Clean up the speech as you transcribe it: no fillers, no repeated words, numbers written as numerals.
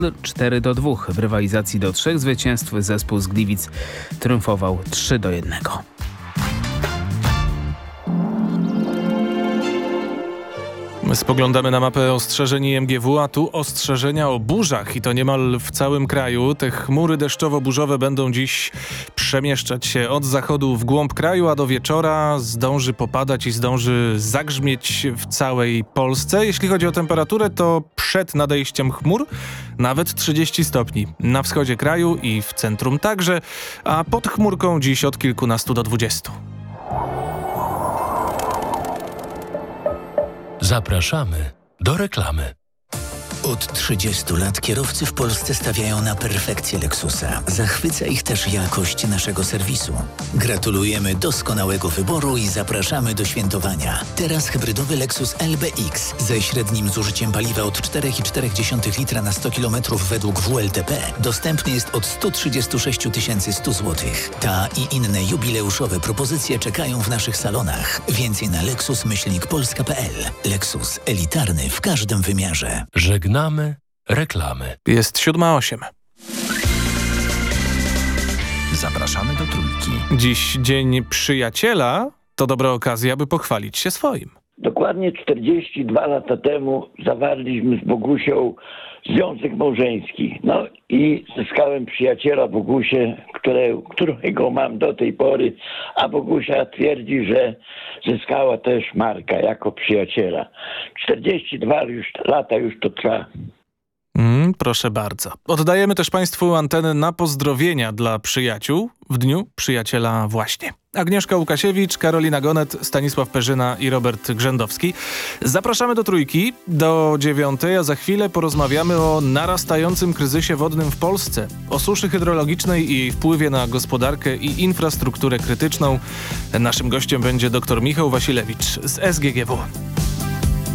4-2. W rywalizacji do 3 zwycięstw zespół z Gliwic triumfował 3-1. Spoglądamy na mapę ostrzeżeń IMGW, a tu ostrzeżenia o burzach i to niemal w całym kraju. Te chmury deszczowo-burzowe będą dziś przemieszczać się od zachodu w głąb kraju, a do wieczora zdąży popadać i zdąży zagrzmieć w całej Polsce. Jeśli chodzi o temperaturę, to przed nadejściem chmur nawet 30 stopni. Na wschodzie kraju i w centrum także, a pod chmurką dziś od kilkunastu do 20. Zapraszamy do reklamy. Od 30 lat kierowcy w Polsce stawiają na perfekcję Lexusa. Zachwyca ich też jakość naszego serwisu. Gratulujemy doskonałego wyboru i zapraszamy do świętowania. Teraz hybrydowy Lexus LBX ze średnim zużyciem paliwa od 4,4 litra na 100 km według WLTP dostępny jest od 136 100 zł. Ta i inne jubileuszowe propozycje czekają w naszych salonach. Więcej na lexus-polska.pl. Lexus elitarny w każdym wymiarze. Żegnamy reklamy. Jest 7:08. Zapraszamy do Trójki. Dziś Dzień Przyjaciela. To dobra okazja, by pochwalić się swoim. Dokładnie 42 lata temu zawarliśmy z Bogusią związek małżeński. No i zyskałem przyjaciela Bogusię, którego mam do tej pory, a Bogusia twierdzi, że zyskała też Marka jako przyjaciela. 42 lata już to trwa. Proszę bardzo. Oddajemy też Państwu antenę na pozdrowienia dla przyjaciół w Dniu Przyjaciela właśnie. Agnieszka Łukasiewicz, Karolina Gonet, Stanisław Perzyna i Robert Grzędowski. Zapraszamy do Trójki do 9:00, a za chwilę porozmawiamy o narastającym kryzysie wodnym w Polsce, o suszy hydrologicznej i jej wpływie na gospodarkę i infrastrukturę krytyczną. Naszym gościem będzie dr Michał Wasilewicz z SGGW.